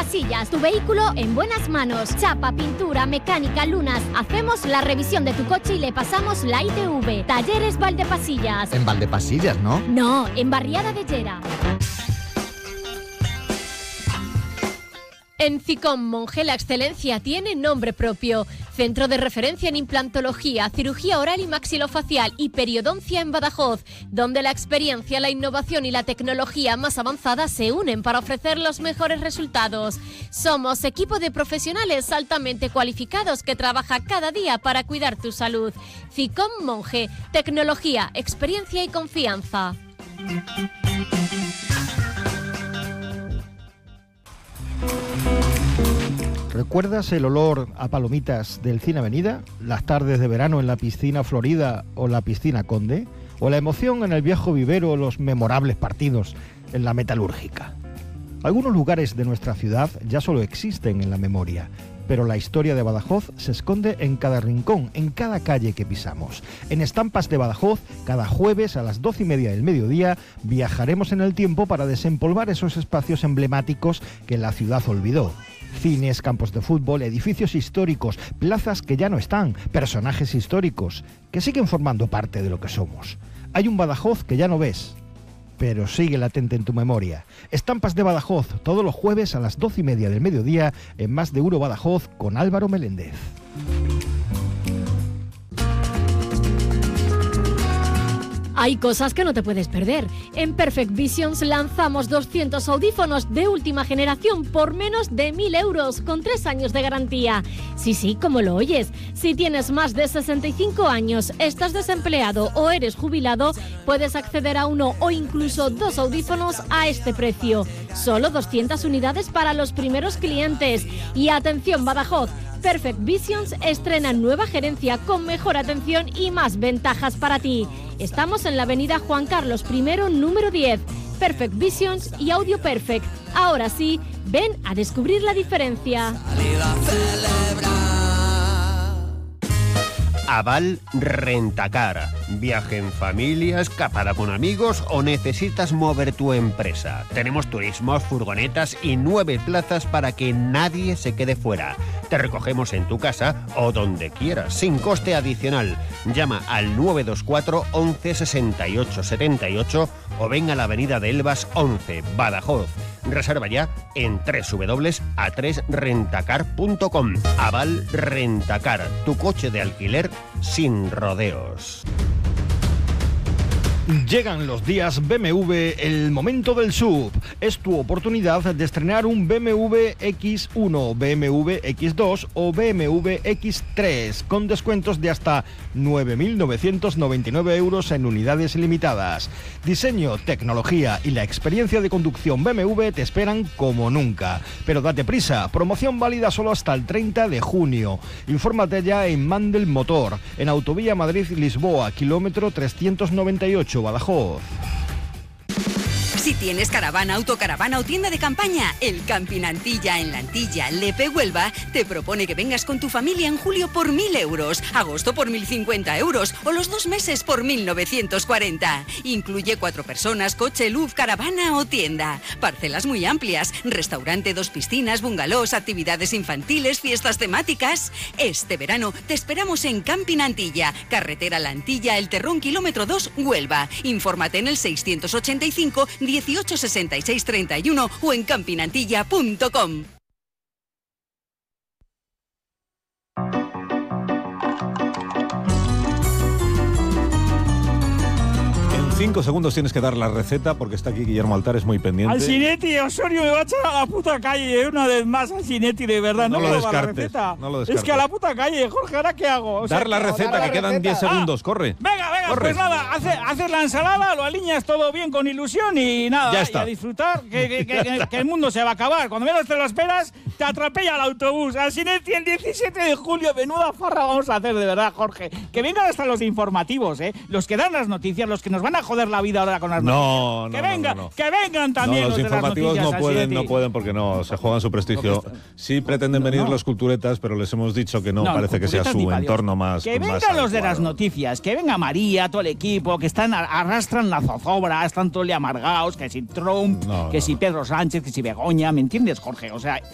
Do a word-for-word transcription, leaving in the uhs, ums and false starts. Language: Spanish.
Valdepasillas, tu vehículo en buenas manos. Chapa, pintura, mecánica, lunas. Hacemos la revisión de tu coche y le pasamos la I T V. Talleres Valdepasillas. En Valdepasillas, ¿no? No, en Barriada de Llera. En Cicom Monge la excelencia tiene nombre propio. Centro de referencia en implantología, cirugía oral y maxilofacial y periodoncia en Badajoz, donde la experiencia, la innovación y la tecnología más avanzada se unen para ofrecer los mejores resultados. Somos equipo de profesionales altamente cualificados que trabaja cada día para cuidar tu salud. Cicom Monge, tecnología, experiencia y confianza. ¿Recuerdas el olor a palomitas del Cine Avenida? ¿Las tardes de verano en la piscina Florida o la piscina Conde? ¿O la emoción en el viejo vivero o los memorables partidos en la Metalúrgica? Algunos lugares de nuestra ciudad ya solo existen en la memoria, pero la historia de Badajoz se esconde en cada rincón, en cada calle que pisamos. En Estampas de Badajoz, cada jueves a las doce y media del mediodía, viajaremos en el tiempo para desempolvar esos espacios emblemáticos que la ciudad olvidó. Cines, campos de fútbol, edificios históricos, plazas que ya no están, personajes históricos que siguen formando parte de lo que somos. Hay un Badajoz que ya no ves, pero sigue latente en tu memoria. Estampas de Badajoz, todos los jueves a las doce y media del mediodía en Más de Uno Badajoz con Álvaro Meléndez. Hay cosas que no te puedes perder. En Perfect Visions lanzamos doscientos audífonos de última generación por menos de mil euros, con tres años de garantía. Sí, sí, como lo oyes. Si tienes más de sesenta y cinco años, estás desempleado o eres jubilado, puedes acceder a uno o incluso dos audífonos a este precio. Solo doscientas unidades para los primeros clientes. Y atención, Badajoz, Perfect Visions estrena nueva gerencia con mejor atención y más ventajas para ti. Estamos en la avenida Juan Carlos primero, número diez. Perfect Visions y Audio Perfect. Ahora sí, ven a descubrir la diferencia. Aval Rentacar. Viaje en familia, escapada con amigos o necesitas mover tu empresa. Tenemos turismos, furgonetas y nueve plazas para que nadie se quede fuera. Te recogemos en tu casa o donde quieras, sin coste adicional. Llama al nueve dos cuatro once sesenta y ocho setenta y ocho o ven a la avenida de Elvas once, Badajoz. Reserva ya en doble u doble u doble u punto a tres rentacar punto com. Aval Rentacar, tu coche de alquiler sin rodeos. Llegan los días B M W, el momento del S U V. Es tu oportunidad de estrenar un B M W X uno, B M W X dos o B M W X tres con descuentos de hasta nueve mil novecientos noventa y nueve euros en unidades limitadas. Diseño, tecnología y la experiencia de conducción B M W te esperan como nunca. Pero date prisa, promoción válida solo hasta el treinta de junio. Infórmate ya en Mandel Motor, en Autovía Madrid-Lisboa, kilómetro trescientos noventa y ocho, Badajoz. Si tienes caravana, autocaravana o tienda de campaña, el Camping Antilla en la Antilla, Lepe, Huelva, te propone que vengas con tu familia en julio por mil euros, agosto por mil cincuenta euros o los dos meses por mil novecientos cuarenta. Incluye cuatro personas, coche, luz, caravana o tienda. Parcelas muy amplias, restaurante, dos piscinas, bungalows, actividades infantiles, fiestas temáticas. Este verano te esperamos en Camping Antilla, carretera La Antilla, El Terrón, kilómetro dos, Huelva. Infórmate en el seiscientos ochenta y cinco dieciocho sesenta y seis treinta y uno o en campingantilla punto com. Cinco segundos tienes que dar la receta porque está aquí Guillermo Altares muy pendiente. Alcinetti, Osorio me va a echar a la puta calle una vez más, Alcinetti, de verdad. No, no lo me va la descartes, receta. no lo descartes. Es que a la puta calle, Jorge, ¿ahora qué hago? O sea, dar la receta, dar la que quedan diez receta. segundos, Ah, corre. Venga, venga, corre. pues nada, haces hace la ensalada, lo alineas todo bien con ilusión y nada, Ya y está. a disfrutar, que, que, que, que, que el mundo se va a acabar. Cuando menos te lo esperas, te atropella el autobús. Alcinetti, el diecisiete de julio, menuda farra vamos a hacer, de verdad, Jorge. Que vengan hasta los informativos, ¿eh? Los que dan las noticias, los que nos van a joder la vida ahora con las No, noticias. no, que no, vengan, no, no. que vengan también No, los, los de las informativos noticias, no pueden, Alcinetti. no pueden porque no, se juegan su prestigio. Sí pretenden venir no. los culturetas, pero les hemos dicho que no, No, parece que sea culturetas su ni pa' Dios. entorno más Que más vengan los de adecuado. las noticias, que venga María, todo el equipo, que están arrastran la zozobra, están todos amargados, que si Trump, No, que no, si no. Pedro Sánchez, que si Begoña, ¿me entiendes, Jorge? O sea,